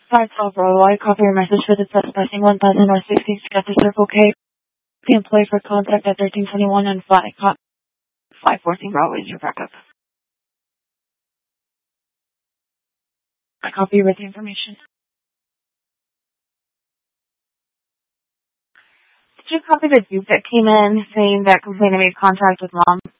512 Broadway, copy your message for the suspecting 1000 or 16th at the Circle K. The employee for contact at 1321 and 514 Broadway is your backup. I copy you with the information. Did you copy the dupe that came in saying that complainant made contact with mom?